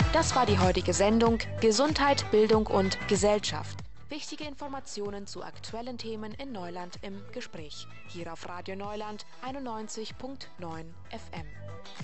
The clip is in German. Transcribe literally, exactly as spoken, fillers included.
Das war die heutige Sendung Gesundheit, Bildung und Gesellschaft. Wichtige Informationen zu aktuellen Themen in Neuland im Gespräch. Hier auf Radio Neuland einundneunzig Komma neun F M.